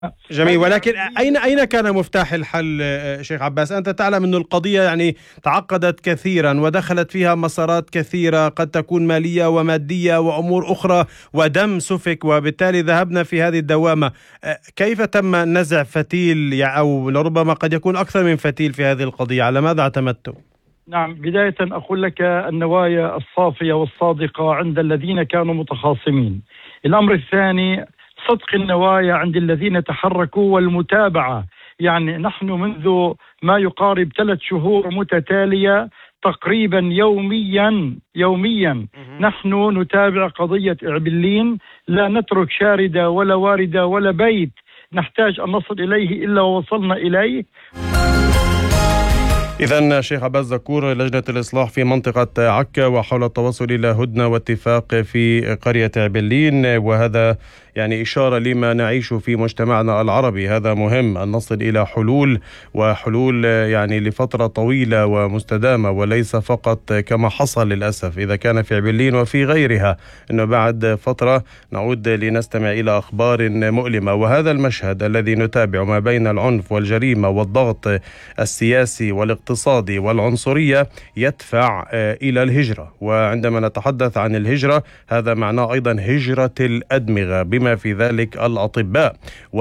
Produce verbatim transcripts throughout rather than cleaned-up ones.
جميل، ولكن أين أين كان مفتاح الحل شيخ عباس؟ أنت تعلم أن القضية يعني تعقدت كثيرا ودخلت فيها مسارات كثيرة قد تكون مالية ومادية وأمور أخرى، ودم سفك، وبالتالي ذهبنا في هذه الدوامة. كيف تم نزع فتيل أو لربما قد يكون أكثر من فتيل في هذه القضية؟ على ماذا اعتمدتم؟ نعم، بداية أقول لك النوايا الصافية والصادقة عند الذين كانوا متخاصمين. الأمر الثاني صدق النوايا عند الذين تحركوا والمتابعة. يعني نحن منذ ما يقارب ثلاث شهور متتالية تقريبا يوميا يوميا نحن نتابع قضية إعبلين، لا نترك شاردة ولا واردة ولا بيت نحتاج أن نصل إليه إلا ووصلنا إليه. إذن شيخ عباس ذكور، لجنة الإصلاح في منطقة عكا وحول التوصل إلى هدنة واتفاق في قرية إعبلين، وهذا يعني إشارة لما نعيش في مجتمعنا العربي. هذا مهم أن نصل إلى حلول، وحلول يعني لفترة طويلة ومستدامة، وليس فقط كما حصل للأسف إذا كان في إعبلين وفي غيرها، أنه بعد فترة نعود لنستمع إلى أخبار مؤلمة. وهذا المشهد الذي نتابع ما بين العنف والجريمة والضغط السياسي والاقتصادي والعنصرية يدفع إلى الهجرة. وعندما نتحدث عن الهجرة هذا معناه أيضا هجرة الأدمغة بما في ذلك الأطباء.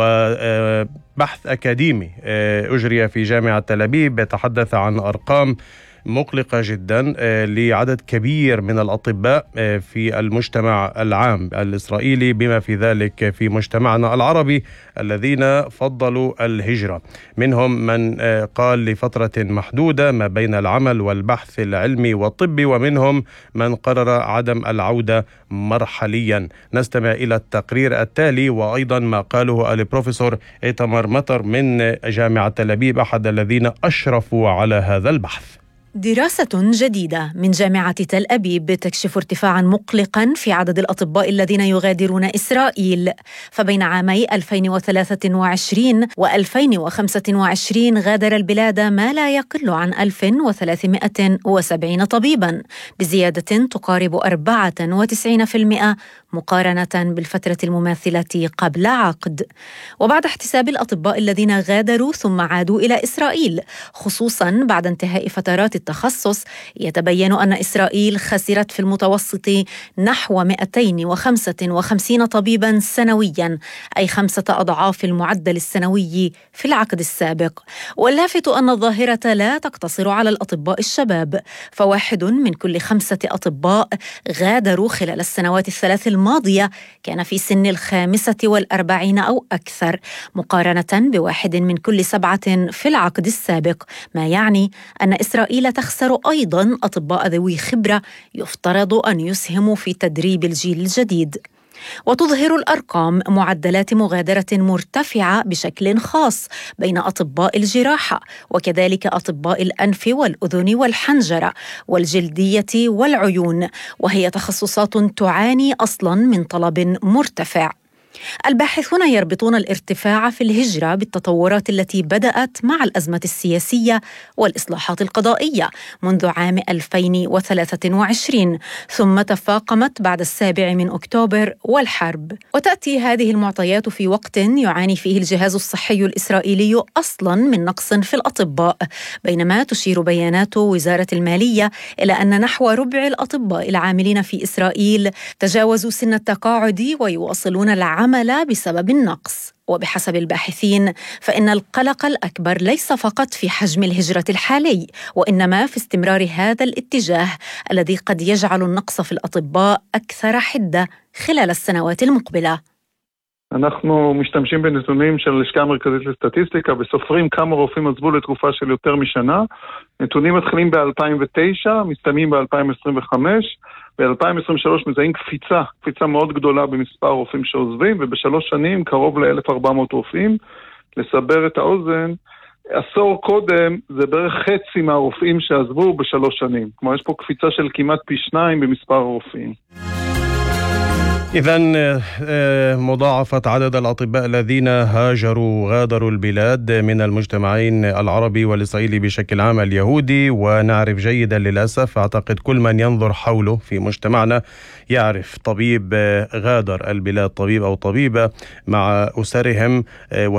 وبحث أكاديمي أجري في جامعة تل أبيب يتحدث عن أرقام مقلقة جدا لعدد كبير من الأطباء في المجتمع العام الإسرائيلي بما في ذلك في مجتمعنا العربي الذين فضلوا الهجرة. منهم من قال لفترة محدودة ما بين العمل والبحث العلمي والطبي، ومنهم من قرر عدم العودة مرحليا. نستمع إلى التقرير التالي وأيضا ما قاله البروفيسور إيتمار مطر من جامعة تل أبيب أحد الذين أشرفوا على هذا البحث. دراسة جديدة من جامعة تل أبيب تكشف ارتفاعا مقلقا في عدد الأطباء الذين يغادرون إسرائيل. فبين عامي ألفين وثلاثة وعشرين وألفين وخمسة وعشرين غادر البلاد ما لا يقل عن ألف وثلاثمائة وسبعين طبيبا، بزيادة تقارب أربعة وتسعين بالمئة مقارنة بالفترة المماثلة قبل عقد. وبعد احتساب الأطباء الذين غادروا ثم عادوا إلى إسرائيل، خصوصا بعد انتهاء فترات التخصص، يتبين أن إسرائيل خسرت في المتوسط نحو مئتين وخمسة وخمسين طبيبا سنويا، أي خمسة أضعاف المعدل السنوي في العقد السابق. واللافت أن الظاهرة لا تقتصر على الأطباء الشباب، فواحد من كل خمسة أطباء غادروا خلال السنوات الثلاث الماضية كان في سن الخامسة والأربعين أو أكثر، مقارنة بواحد من كل سبعة في العقد السابق، ما يعني أن إسرائيل تخسر أيضا أطباء ذوي خبرة يفترض أن يسهموا في تدريب الجيل الجديد. وتظهر الأرقام معدلات مغادرة مرتفعة بشكل خاص بين أطباء الجراحة، وكذلك أطباء الأنف والأذن والحنجرة والجلدية والعيون، وهي تخصصات تعاني أصلا من طلب مرتفع. الباحثون يربطون الارتفاع في الهجرة بالتطورات التي بدأت مع الأزمة السياسية والإصلاحات القضائية منذ عام ألفين وثلاثة وعشرين، ثم تفاقمت بعد السابع من أكتوبر والحرب. وتأتي هذه المعطيات في وقت يعاني فيه الجهاز الصحي الإسرائيلي أصلا من نقص في الأطباء، بينما تشير بيانات وزارة المالية إلى أن نحو ربع الأطباء العاملين في إسرائيل تجاوزوا سن التقاعد ويواصلون العمل بسبب النقص. وبحسب الباحثين فإن القلق الأكبر ليس فقط في حجم الهجرة الحالي، وإنما في استمرار هذا الاتجاه الذي قد يجعل النقص في الأطباء أكثر حدة خلال السنوات المقبلة. אנחנו משתמשים בנתונים של הלשכה המרכזית לסטטיסטיקה וסופרים כמה רופאים עזבו לתקופה של יותר משנה. נתונים מתחילים ב-אלפיים ותשע, מסתיימים ב-אלפיים עשרים וחמש, ב-אלפיים עשרים ושלוש מזהים קפיצה, קפיצה מאוד גדולה במספר רופאים שעוזבים, ובשלוש שנים קרוב ל-אלף וארבע מאות רופאים. לסבר את האוזן, עשור קודם זה בערך חצי מהרופאים שעזבו בשלוש שנים. כלומר יש פה קפיצה של כמעט פי שניים במספר הרופאים. إذن مضاعفة عدد الأطباء الذين هاجروا غادروا البلاد من المجتمعين العربي والإسرائيلي بشكل عام اليهودي، ونعرف جيدا للأسف، أعتقد كل من ينظر حوله في مجتمعنا يعرف طبيب غادر البلاد، طبيب أو طبيبة مع أسرهم.